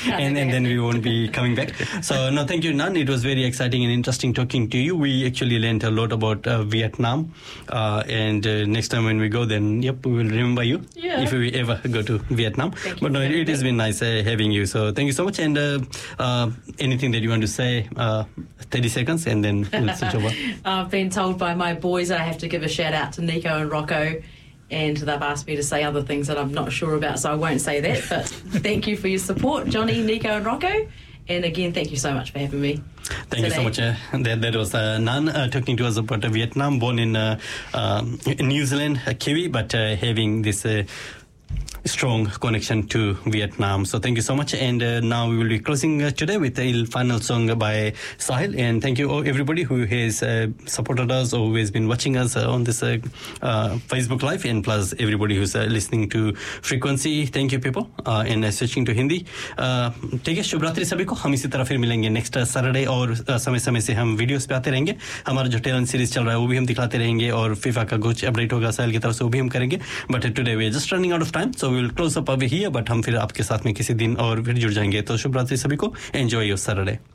and then we won't be coming back. So no, thank you, Nan. It was very exciting and interesting talking to you. We actually learned a lot about Vietnam, and next time when we go, then we will remember you if we ever go to Vietnam. But no, it has been nice having you. So thank you so much. And anything that you want to say, 30 seconds, and then we'll switch over. I've been told by my boys that I have to give a shout out to Nico and Rocco, and they've asked me to say other things that I'm not sure about, so I won't say that. But thank you for your support, Johnny, Nico and Rocco. And again, thank you so much for having me. Thank you so much. That was Nan talking to us about Vietnam, born in New Zealand, Kiwi, but having this strong connection to Vietnam. So thank you so much. And now we will be closing today with a final song by Sahil. And thank you everybody who has supported us or who has been watching us on this Facebook Live, and plus everybody who's listening to Frequency. Thank you people. And switching to Hindi. ठीक है, शुभ रात्रि सभी को. हम इसी तरह फिर मिलेंगे नेक्स्ट सैटरडे, और समय समय से हम वीडियोस पे आते रहेंगे. हमारा जो टैलेंट सीरीज चल रहा है वो भी हम दिखाते रहेंगे, और फीफा का कुछ अपडेट होगा साहिल की तरफ से वो भी हम करेंगे. But today we are just running out of time, so we will close up away here. But हम फिर आपके साथ में किसी दिन और फिर जुड़ जाएंगे. तो शुभ रात्रि सभी को. Enjoy your Saturday.